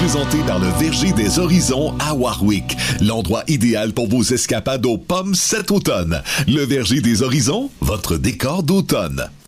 présenté par le Verger des Horizons à Warwick. L'endroit idéal pour vos escapades aux pommes cet automne. Le Verger des Horizons, votre décor d'automne.